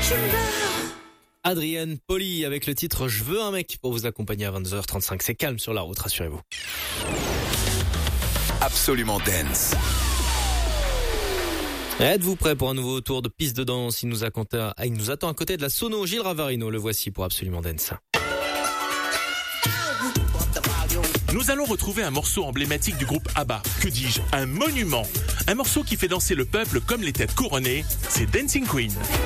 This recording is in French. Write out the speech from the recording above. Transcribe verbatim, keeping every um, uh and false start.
Adrienne Poli avec le titre Je veux un mec pour vous accompagner à vingt-deux heures trente-cinq. C'est calme sur la route, rassurez-vous. Absolument Dance. Êtes-vous prêt pour un nouveau tour de piste de danse? Il nous, a compté, il nous attend à côté de la Sono. Gilles Ravarino, le voici pour Absolument Dance. Nous allons retrouver un morceau emblématique du groupe ABBA. Que dis-je? Un monument. Un morceau qui fait danser le peuple comme les têtes couronnées. C'est Dancing Queen.